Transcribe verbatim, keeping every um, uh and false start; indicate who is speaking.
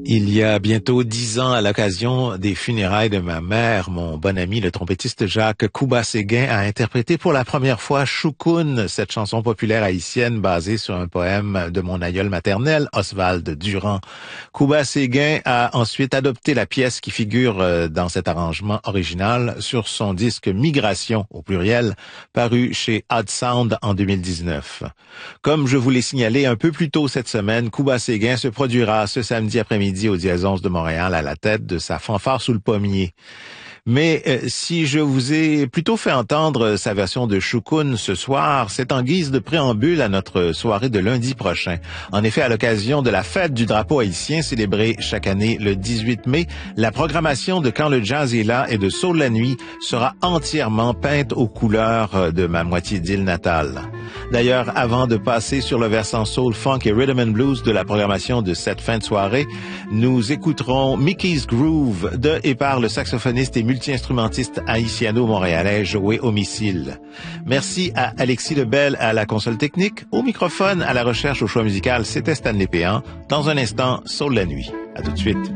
Speaker 1: Il y a bientôt dix ans, à l'occasion des funérailles de ma mère, mon bon ami, le trompettiste Jacques Kouba Séguin, a interprété pour la première fois Choukoun, cette chanson populaire haïtienne basée sur un poème de mon aïeul maternel, Oswald Durand. Kouba Séguin a ensuite adopté la pièce qui figure dans cet arrangement original sur son disque Migration, au pluriel, paru chez Odd Sound en deux mille dix-neuf. Comme je vous l'ai signalé un peu plus tôt cette semaine, Kouba Séguin se produira ce samedi après-midi au Diésonce de Montréal à la tête de sa fanfare sous le pommier. Mais euh, si je vous ai plutôt fait entendre sa version de Choukoun ce soir, c'est en guise de préambule à notre soirée de lundi prochain. En effet, à l'occasion de la fête du drapeau haïtien célébrée chaque année le dix-huit mai, la programmation de Quand le jazz est là et de Soul la nuit sera entièrement peinte aux couleurs de ma moitié d'île natale. D'ailleurs, avant de passer sur le versant soul, funk et rhythm and blues de la programmation de cette fin de soirée, nous écouterons Mickey's Groove de et par le saxophoniste et multi-instrumentiste haïtiano-montréalais Joey Homicile. Merci à Alexis Lebel à la console technique. Au microphone, à la recherche au choix musical, c'était Stanley Péan. Dans un instant, Soul la nuit. À tout de suite.